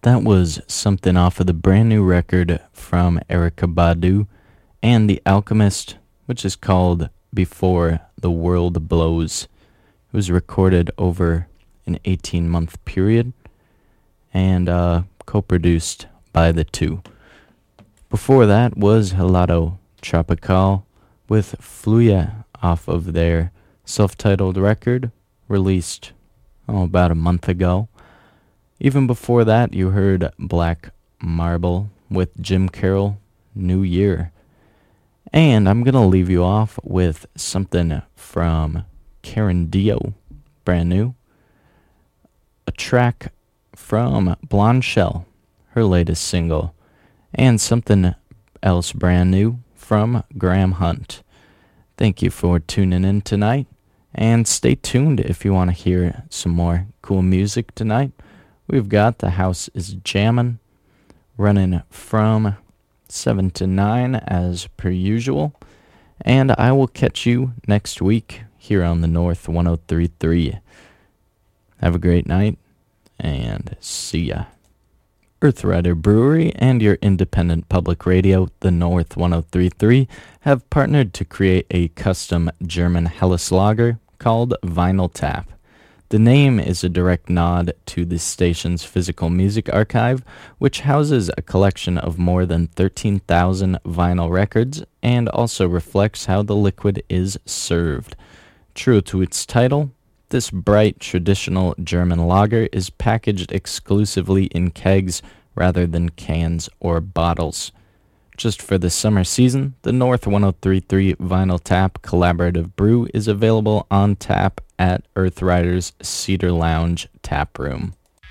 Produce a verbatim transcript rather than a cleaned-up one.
That was something off of the brand new record from Erykah Badu and The Alchemist, which is called Before the World Blows. It was recorded over an eighteen-month period and uh, co-produced by the two. Before that was Helado Tropical with Fluya off of their self-titled record, released oh, about a month ago. Even before that, you heard Black Marble with Jim Carroll, New Year. And I'm going to leave you off with something from Karen Dio, brand new. A track from Blonde Shell, her latest single. And something else brand new from Graham Hunt. Thank you for tuning in tonight. And stay tuned if you want to hear some more cool music tonight. We've got The House is Jammin', running from seven to nine as per usual. And I will catch you next week here on the North one oh three point three. Have a great night, and see ya. Earthrider Brewery and your independent public radio, the North one oh three point three, have partnered to create a custom German Helles lager called Vinyl Tap. The name is a direct nod to the station's physical music archive, which houses a collection of more than thirteen thousand vinyl records and also reflects how the liquid is served. True to its title, this bright, traditional German lager is packaged exclusively in kegs rather than cans or bottles. Just for the summer season, the North one oh three point three Vinyl Tap Collaborative Brew is available on tap at Earthrider's Cedar Lounge Tap Room.